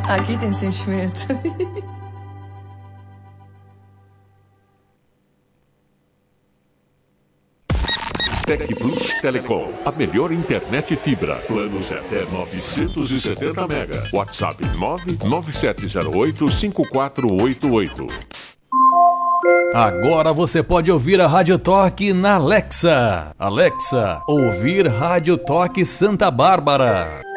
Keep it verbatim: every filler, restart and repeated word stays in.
Aqui tem sentimento. Tec Plus Telecom, a melhor internet fibra. Planos até novecentos e setenta mega. WhatsApp nove nove sete zero oito cinco quatro oito oito. Agora você pode ouvir a Rádio Toque na Alexa. Alexa, ouvir Rádio Toque Santa Bárbara.